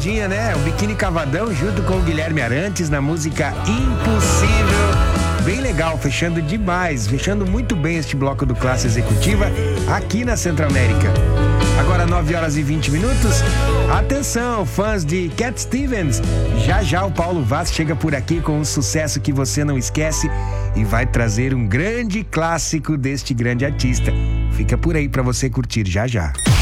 pegadinha, né? O Biquíni Cavadão junto com o Guilherme Arantes na música Impossível. Bem legal, fechando demais, fechando muito bem este bloco do Classe Executiva aqui na Centro-América. Agora 9h20. Atenção, fãs de Cat Stevens. Já já o Paulo Vaz chega por aqui com um sucesso que você não esquece e vai trazer um grande clássico deste grande artista. Fica por aí para você curtir já já.